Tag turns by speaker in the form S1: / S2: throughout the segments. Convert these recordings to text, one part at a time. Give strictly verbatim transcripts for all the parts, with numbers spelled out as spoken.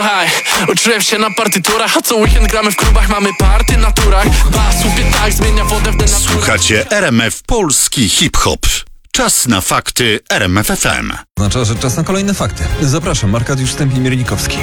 S1: Słuchaj, uczyłem się na partyturach, a co weekend gramy w klubach, mamy party na turach. Bas, łupie tak, zmienia wodę w denaturach.
S2: Słuchacie R M F Polski Hip-Hop. Czas na fakty R M F F M.
S3: Oznacza, że czas na kolejne fakty. Zapraszam, Arkadiusz Stępień-Miernikowski.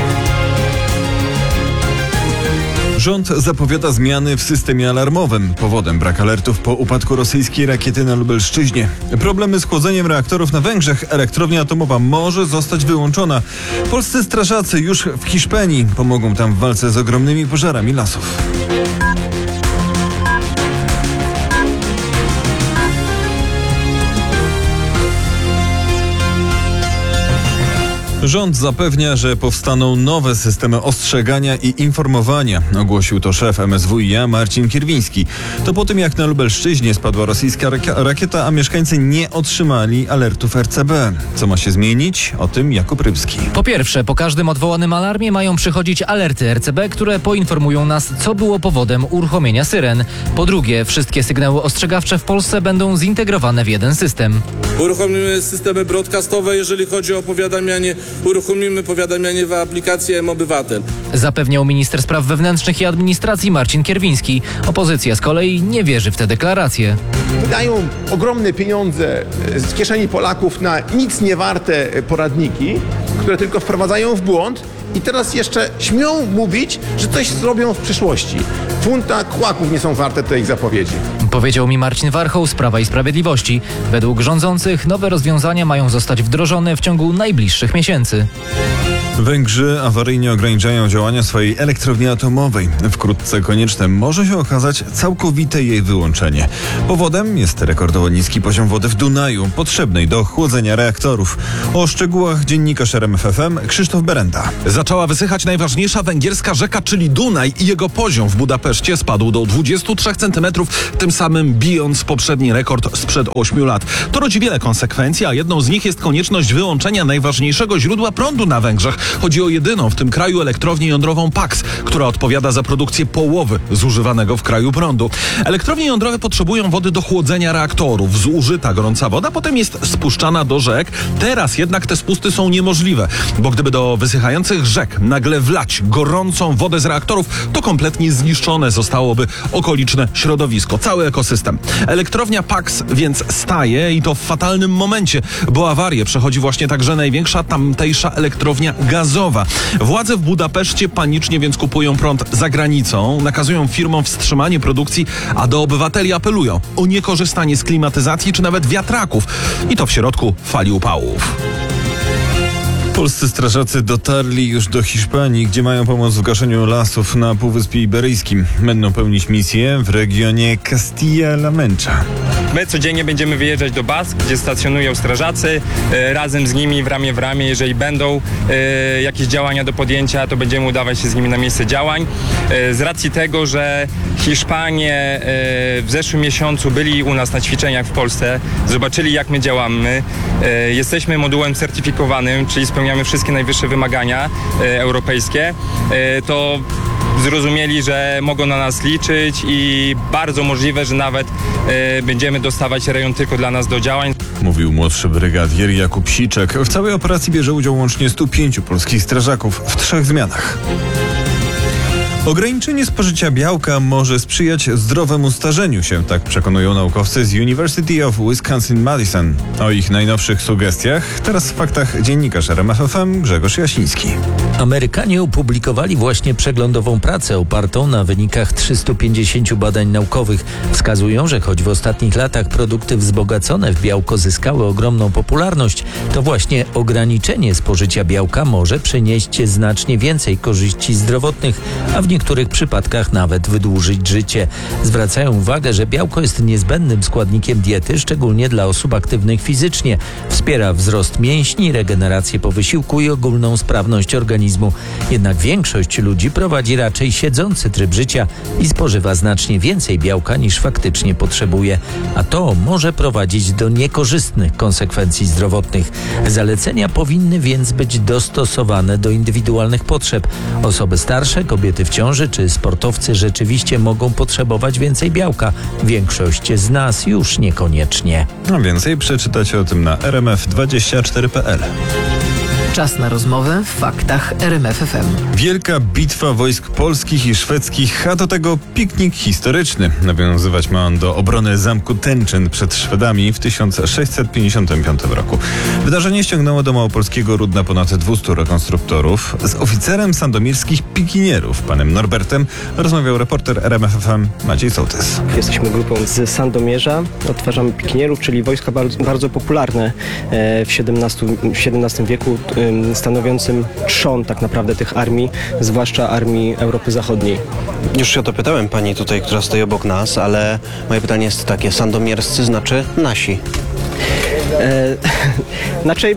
S3: Rząd zapowiada zmiany w systemie alarmowym. Powodem brak alertów po upadku rosyjskiej rakiety na Lubelszczyźnie. Problemy z chłodzeniem reaktorów na Węgrzech. Elektrownia atomowa może zostać wyłączona. Polscy strażacy już w Hiszpanii pomogą tam w walce z ogromnymi pożarami lasów. Rząd zapewnia, że powstaną nowe systemy ostrzegania i informowania. Ogłosił to szef M S W i a Marcin Kierwiński. To po tym, jak na Lubelszczyźnie spadła rosyjska rakieta, a mieszkańcy nie otrzymali alertów R C B. Co ma się zmienić? O tym Jakub Rybski.
S4: Po pierwsze, po każdym odwołanym alarmie mają przychodzić alerty R C B, które poinformują nas, co było powodem uruchomienia syren. Po drugie, wszystkie sygnały ostrzegawcze w Polsce będą zintegrowane w jeden system.
S5: Uruchomimy systemy broadcastowe, jeżeli chodzi o powiadamianie. Uruchomimy powiadamianie w aplikacji M-Obywatel.
S4: Zapewniał minister spraw wewnętrznych i administracji Marcin Kierwiński. Opozycja z kolei nie wierzy w te deklaracje.
S6: Wydają ogromne pieniądze z kieszeni Polaków na nic niewarte poradniki, które tylko wprowadzają w błąd. I teraz jeszcze śmią mówić, że coś zrobią w przyszłości. Funta kłaków nie są warte te ich zapowiedzi.
S4: Powiedział mi Marcin Warchoł z Prawa i Sprawiedliwości. Według rządzących nowe rozwiązania mają zostać wdrożone w ciągu najbliższych miesięcy.
S3: Węgrzy awaryjnie ograniczają działania swojej elektrowni atomowej. Wkrótce konieczne może się okazać całkowite jej wyłączenie. Powodem jest rekordowo niski poziom wody w Dunaju, potrzebnej do chłodzenia reaktorów. O szczegółach dziennikarz R M F F M Krzysztof Berenda.
S7: Zaczęła wysychać najważniejsza węgierska rzeka, czyli Dunaj, i jego poziom w Budapeszcie spadł do dwudziestu trzech centymetrów, tym samym bijąc poprzedni rekord sprzed ośmiu lat. To rodzi wiele konsekwencji, a jedną z nich jest konieczność wyłączenia najważniejszego źródła prądu na Węgrzech. Chodzi o jedyną w tym kraju elektrownię jądrową P A K S, która odpowiada za produkcję połowy zużywanego w kraju prądu. Elektrownie jądrowe potrzebują wody do chłodzenia reaktorów. Zużyta gorąca woda potem jest spuszczana do rzek. Teraz jednak te spusty są niemożliwe, bo gdyby do wysychających rzek nagle wlać gorącą wodę z reaktorów, to kompletnie zniszczone zostałoby okoliczne środowisko, cały ekosystem. Elektrownia P A K S więc staje, i to w fatalnym momencie, bo awarię przechodzi właśnie także największa tamtejsza elektrownia gazowa. Władze w Budapeszcie panicznie więc kupują prąd za granicą, nakazują firmom wstrzymanie produkcji, a do obywateli apelują o niekorzystanie z klimatyzacji czy nawet wiatraków. I to w środku fali upałów.
S3: Polscy strażacy dotarli już do Hiszpanii, gdzie mają pomóc w gaszeniu lasów na Półwyspie Iberyjskim. Będą pełnić misję w regionie Castilla-La Mancha.
S8: My codziennie będziemy wyjeżdżać do Bask, gdzie stacjonują strażacy. E, razem z nimi w ramię w ramię, jeżeli będą e, jakieś działania do podjęcia, to będziemy udawać się z nimi na miejsce działań. E, z racji tego, że Hiszpanie e, w zeszłym miesiącu byli u nas na ćwiczeniach w Polsce, zobaczyli, jak my działamy. E, jesteśmy modułem certyfikowanym, czyli spełniamy wszystkie najwyższe wymagania e, europejskie. E, to zrozumieli, że mogą na nas liczyć i bardzo możliwe, że nawet e, będziemy dostawać rejon tylko dla nas do działań.
S3: Mówił młodszy brygadier Jakub Siczek. W całej operacji bierze udział łącznie stu pięciu polskich strażaków w trzech zmianach. Ograniczenie spożycia białka może sprzyjać zdrowemu starzeniu się, tak przekonują naukowcy z University of Wisconsin-Madison. O ich najnowszych sugestiach teraz w faktach dziennikarz R M F F M Grzegorz Jasiński.
S9: Amerykanie opublikowali właśnie przeglądową pracę opartą na wynikach trzystu pięćdziesięciu badań naukowych. Wskazują, że choć w ostatnich latach produkty wzbogacone w białko zyskały ogromną popularność, to właśnie ograniczenie spożycia białka może przynieść znacznie więcej korzyści zdrowotnych, a w niektórych przypadkach nawet wydłużyć życie. Zwracają uwagę, że białko jest niezbędnym składnikiem diety, szczególnie dla osób aktywnych fizycznie. Wspiera wzrost mięśni, regenerację po wysiłku i ogólną sprawność organizmu. Jednak większość ludzi prowadzi raczej siedzący tryb życia i spożywa znacznie więcej białka niż faktycznie potrzebuje. A to może prowadzić do niekorzystnych konsekwencji zdrowotnych. Zalecenia powinny więc być dostosowane do indywidualnych potrzeb. Osoby starsze, kobiety w ciąży czy sportowcy rzeczywiście mogą potrzebować więcej białka. Większość z nas już niekoniecznie.
S3: A więcej przeczytać o tym na r m f dwadzieścia cztery kropka p l.
S10: Czas na rozmowę w faktach R M F F M.
S3: Wielka bitwa wojsk polskich i szwedzkich, a do tego piknik historyczny. Nawiązywać ma on do obrony zamku Tęczyn przed Szwedami w tysiąc sześćset pięćdziesiątym piątym roku. Wydarzenie ściągnęło do małopolskiego Rudna ponad dwustu rekonstruktorów. Z oficerem sandomierskich pikinierów, panem Norbertem, rozmawiał reporter R M F F M Maciej Sołtys.
S11: Jesteśmy grupą z Sandomierza, odtwarzamy pikinierów, czyli wojska bardzo, bardzo popularne w siedemnastym wieku, stanowiącym trzon tak naprawdę tych armii, zwłaszcza armii Europy Zachodniej.
S12: Już się o to pytałem pani tutaj, która stoi obok nas, ale moje pytanie jest takie, sandomierscy znaczy nasi.
S11: E, znaczy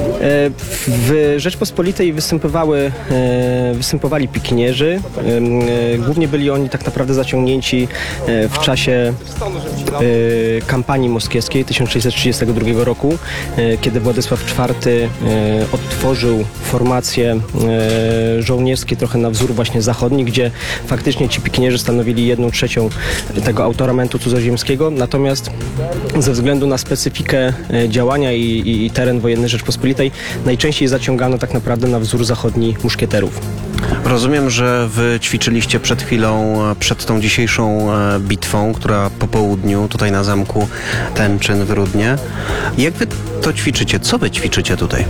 S11: w Rzeczpospolitej występowały, występowali pikinierzy. Głównie byli oni tak naprawdę zaciągnięci w czasie kampanii moskiewskiej tysiąc sześćset trzydziestego drugiego roku, kiedy Władysław czwarty odtworzył formacje żołnierskie trochę na wzór właśnie zachodni, gdzie faktycznie ci pikinierzy stanowili jedną trzecią tego autoramentu cudzoziemskiego. Natomiast ze względu na specyfikę działania i, i, i teren wojenny Rzeczpospolitej najczęściej zaciągano tak naprawdę na wzór zachodni muszkieterów.
S12: Rozumiem, że wy ćwiczyliście przed chwilą, przed tą dzisiejszą bitwą, która po południu tutaj na zamku Tęczyn w Rudnie. Jak wy to ćwiczycie? Co wy ćwiczycie tutaj?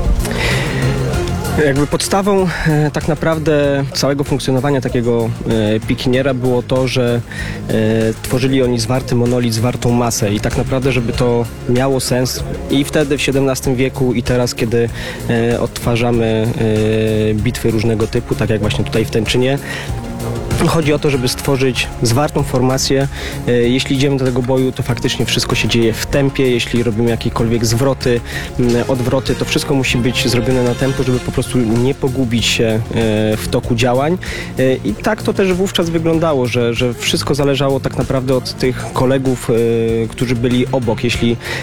S11: Jakby podstawą e, tak naprawdę całego funkcjonowania takiego e, pikiniera było to, że e, tworzyli oni zwarty monolit, zwartą masę i tak naprawdę, żeby to miało sens i wtedy w siedemnastym wieku i teraz, kiedy e, odtwarzamy e, bitwy różnego typu, tak jak właśnie tutaj w Tęczynie, chodzi o to, żeby stworzyć zwartą formację. Jeśli idziemy do tego boju, to faktycznie wszystko się dzieje w tempie. Jeśli robimy jakiekolwiek zwroty, odwroty, to wszystko musi być zrobione na tempo, żeby po prostu nie pogubić się w toku działań. I tak to też wówczas wyglądało, że, że wszystko zależało tak naprawdę od tych kolegów, którzy byli obok. Jeśli